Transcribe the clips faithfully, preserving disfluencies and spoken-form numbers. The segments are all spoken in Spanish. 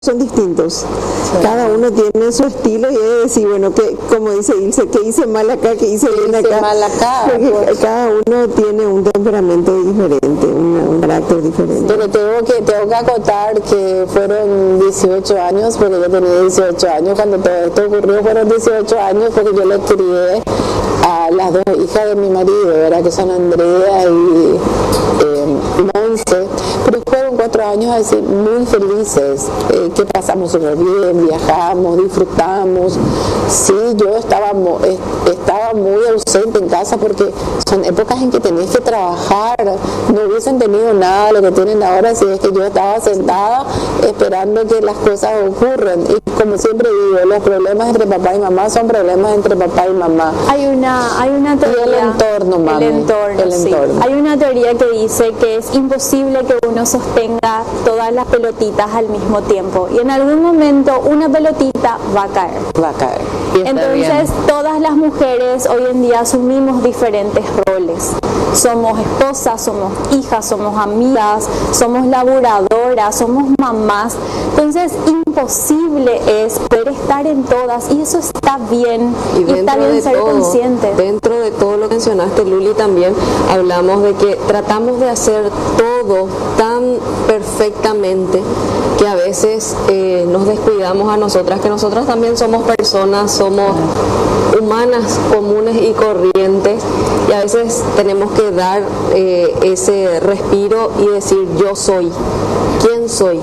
son distintos. Sí. Cada uno tiene su estilo y es decir, bueno, que como dice Ilse, que hice mal acá, que hice bien acá. mal acá Porque pues. cada uno tiene un temperamento diferente, una, un carácter diferente. Pero tengo que, tengo que acotar que fueron dieciocho años, porque yo tenía dieciocho años cuando todo esto ocurrió, fueron dieciocho años porque yo le crié a las dos hijas de mi marido, ¿verdad? Que son Andrea y eh, Monse, pero fueron cuatro años así muy felices, eh, que pasamos súper bien, viajamos, disfrutamos. Sí, yo estaba, estaba muy ausente en casa porque son épocas en que tenés que trabajar, no hubiesen tenido nada lo que tienen ahora si es que yo estaba sentada esperando que las cosas ocurran. Y como siempre digo, los problemas entre papá y mamá son problemas entre papá y mamá. Hay una, hay una teoría. Y el entorno, mami. El entorno, el sí. entorno. Hay una teoría que dice que es imposible que uno sostenga todas las pelotitas al mismo tiempo. Y en algún momento una pelotita va a caer. Va a caer. Entonces, bien. Todas las mujeres hoy en día asumimos diferentes roles. Somos esposas, somos hijas, somos amigas, somos laburadoras, somos mamás. Entonces, imposible es poder estar en todas y eso está bien. Y, y está bien ser todo, consciente. Dentro de todo lo que mencionaste, Luli, también hablamos de que tratamos de hacer todo tan perfectamente que a veces eh, nos descuidamos a nosotras, que nosotras también somos personas, somos humanas comunes y corrientes, y a veces tenemos que dar eh, ese respiro y decir yo soy, ¿quién soy?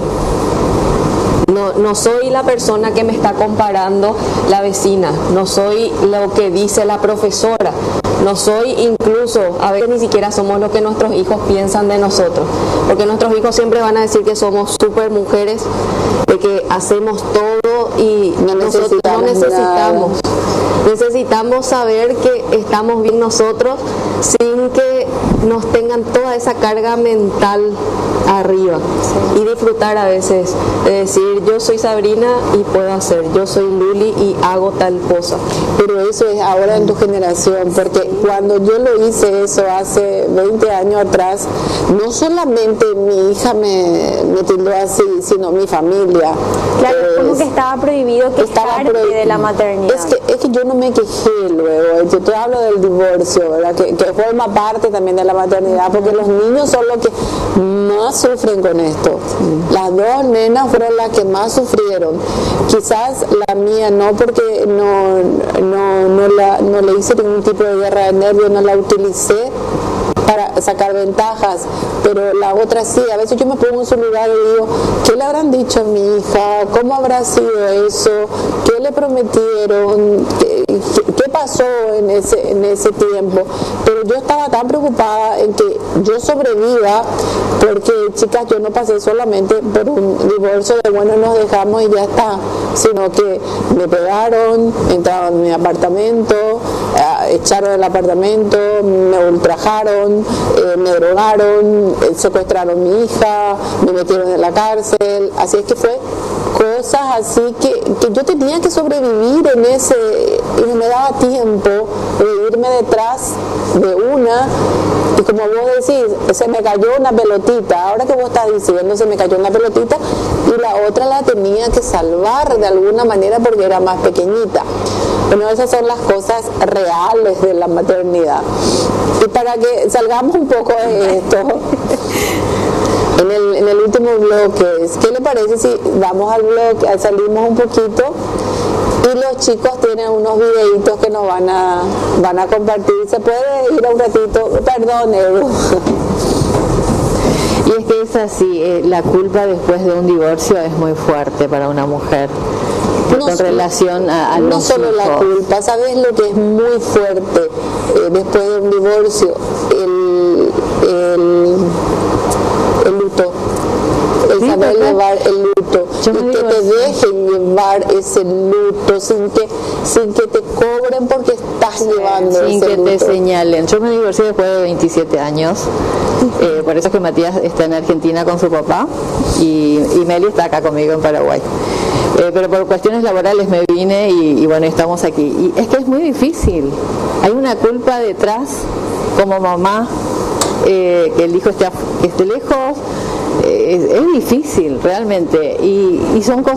No, no soy la persona que me está comparando la vecina, no soy lo que dice la profesora, no soy incluso, a veces ni siquiera somos lo que nuestros hijos piensan de nosotros, porque nuestros hijos siempre van a decir que somos súper mujeres, de que hacemos todo y no nosotros necesitamos, no necesitamos. Necesitamos saber que estamos bien nosotros sin que nos tengan toda esa carga mental arriba, sí. Y disfrutar a veces de decir yo soy Sabrina y puedo hacer, yo soy Luli y hago tal cosa. Pero eso es ahora en tu generación, porque cuando yo lo hice eso hace veinte años atrás, no solamente mi hija me, me tildó así, sino mi familia. Claro, es como que estaba prohibido quejarte de la maternidad. Es que, es que yo no me quejé luego, yo te hablo del divorcio, ¿verdad? Que, que forma parte también de la maternidad, porque los niños son los que más sufren con esto. Las dos nenas fueron las que más sufrieron. Quizás la mía no, porque no, no, no, la, no le hice ningún tipo de guerra de nervios, no la utilicé para sacar ventajas, pero la otra sí. A veces yo me pongo en su lugar y digo, ¿qué le habrán dicho a mi hija? ¿Cómo habrá sido eso? ¿Qué le prometieron? ¿Qué, qué, qué pasó en ese, en ese tiempo? Pero yo estaba tan preocupada en que yo sobreviva, porque chicas, yo no pasé solamente por un divorcio de bueno, nos dejamos y ya está, sino que me pegaron, entraron en mi apartamento, eh, echaron el apartamento, me ultrajaron, eh, me drogaron, eh, secuestraron a mi hija, me metieron en la cárcel, así es que fue cosas así que, que yo tenía que sobrevivir en ese, y no me daba tiempo de irme detrás de una, y como vos decís, se me cayó una pelotita, ahora que vos estás diciendo se me cayó una pelotita, y la otra la tenía que salvar de alguna manera porque era más pequeñita. Bueno, esas son las cosas reales de la maternidad. Y para que salgamos un poco de esto, en el, en el último bloque, ¿qué le parece si vamos al bloque, salimos un poquito y los chicos tienen unos videitos que nos van a, van a compartir? ¿Se puede ir a un ratito? Perdón, Edu. Y es que es así, eh, la culpa después de un divorcio es muy fuerte para una mujer. No, con relación a, a no los solo hijos. La culpa, ¿sabes lo que es muy fuerte eh, después de un divorcio? El, el, el luto, el sí, saber papá. llevar el luto, Yo y que digo, te dejen llevar ese luto sin que, sin que te cobren porque estás llevando sin ese que luto. te señalen. Yo me divorcié después de veintisiete años, eh, por eso es que Matías está en Argentina con su papá y, y Meli está acá conmigo en Paraguay. Eh, pero por cuestiones laborales me vine y, y bueno, estamos aquí. Y es que es muy difícil. Hay una culpa detrás, como mamá, eh, que el hijo esté, que esté lejos, es, es difícil realmente y, y son cosas